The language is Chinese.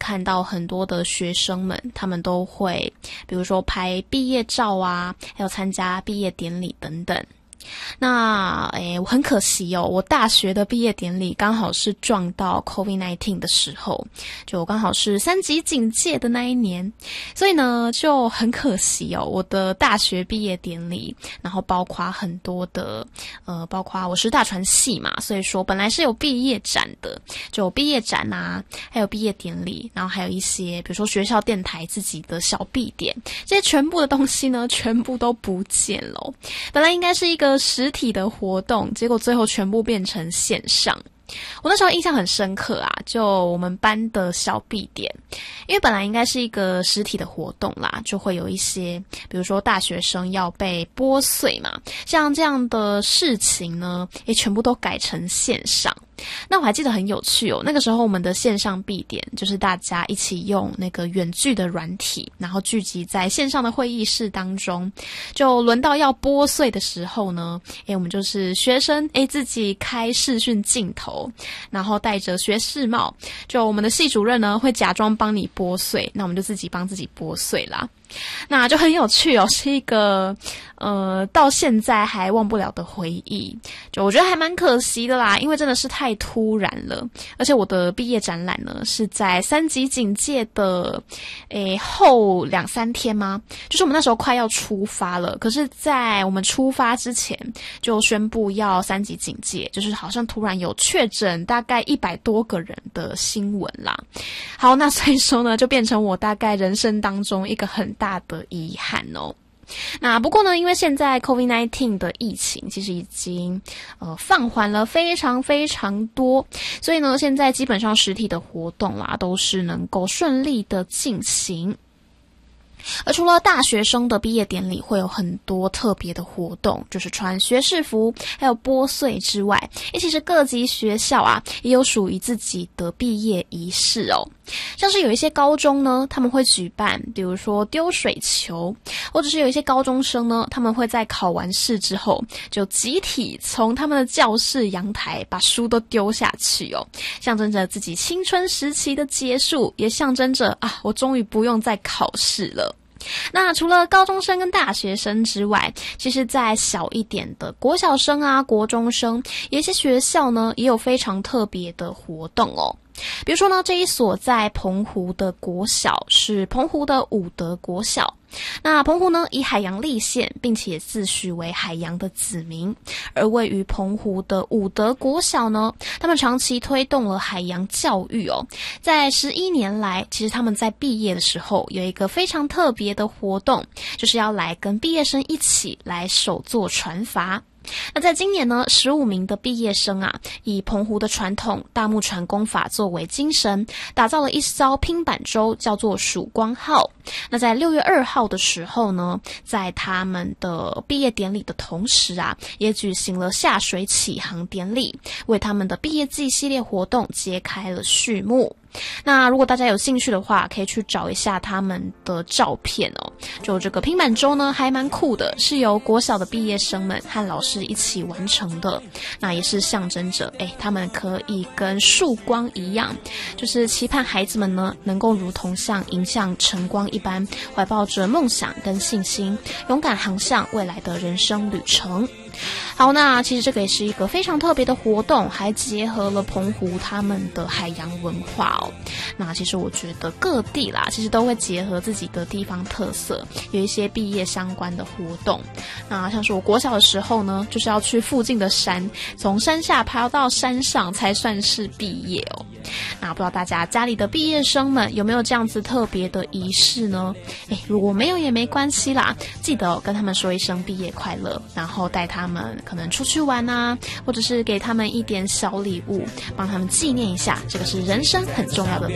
看到很多的学生们，他们都会比如说拍毕业照啊，还有参加毕业典礼等等。那我很可惜哦，我大学的毕业典礼刚好是撞到 COVID-19 的时候，就刚好是3级警戒的那一年，所以呢就很可惜哦，我的大学毕业典礼，然后包括很多的包括我是大传系嘛，所以说本来是有毕业展的，就毕业展啊，还有毕业典礼，然后还有一些比如说学校电台自己的小毕典，这些全部的东西呢全部都不见了。本来应该是一个实体的活动，结果最后全部变成线上。我那时候印象很深刻啊，就我们班的小毕典，因为本来应该是一个实体的活动啦，就会有一些比如说大学生要被剥碎嘛，像这样的事情呢全部都改成线上。那我还记得很有趣哦，那个时候我们的线上毕典就是大家一起用那个远距的软体，然后聚集在线上的会议室当中，就轮到要剥碎的时候呢，我们就是学生自己开视讯镜头，然后戴着学士帽，就我们的系主任呢会假装帮你剥碎，那我们就自己帮自己剥碎啦。那就很有趣哦，是一个到现在还忘不了的回忆，就我觉得还蛮可惜的啦，因为真的是太突然了，而且我的毕业展览呢是在3级警戒的后2-3天吗？就是我们那时候快要出发了，可是在我们出发之前就宣布要3级警戒，就是好像突然有确诊大概100多个人的新闻啦。好，那所以说呢就变成我大概人生当中一个很大的遗憾哦。那不过呢，因为现在 COVID-19 的疫情其实已经放缓了非常非常多，所以呢现在基本上实体的活动啦都是能够顺利的进行。而除了大学生的毕业典礼会有很多特别的活动，就是穿学士服还有剥碎之外，其实各级学校啊也有属于自己的毕业仪式哦。像是有一些高中呢，他们会举办比如说丢水球，或者是有一些高中生呢，他们会在考完试之后就集体从他们的教室阳台把书都丢下去哦，象征着自己青春时期的结束，也象征着我终于不用再考试了。那除了高中生跟大学生之外，其实在小一点的国小生啊、国中生，有一些学校呢也有非常特别的活动哦。比如说呢，这一所在澎湖的国小是澎湖的武德国小。那澎湖呢以海洋立县，并且也自诩为海洋的子民，而位于澎湖的武德国小呢，他们长期推动了海洋教育哦。在11年来，其实他们在毕业的时候有一个非常特别的活动，就是要来跟毕业生一起来手作船筏。那在今年呢，15名的毕业生啊，以澎湖的传统大木船工法作为精神，打造了一艘拼板舟，叫做曙光号。那在6月2号的时候呢，在他们的毕业典礼的同时啊，也举行了下水启航典礼，为他们的毕业季系列活动揭开了序幕。那如果大家有兴趣的话，可以去找一下他们的照片哦。就这个拼板舟呢，还蛮酷的，是由国小的毕业生们和老师一起完成的。那也是象征着，他们可以跟曙光一样，就是期盼孩子们呢，能够如同像迎向晨光一般，怀抱着梦想跟信心，勇敢航向未来的人生旅程。好，那其实这个也是一个非常特别的活动，还结合了澎湖他们的海洋文化哦。那其实我觉得各地啦，其实都会结合自己的地方特色，有一些毕业相关的活动。那像是我国小的时候呢，就是要去附近的山，从山下爬到山上才算是毕业哦。那不知道大家家里的毕业生们有没有这样子特别的仪式呢？如果没有也没关系啦，记得跟他们说一声毕业快乐，然后带他们可能出去玩啊，或者是给他们一点小礼物，帮他们纪念一下，这个是人生很重要的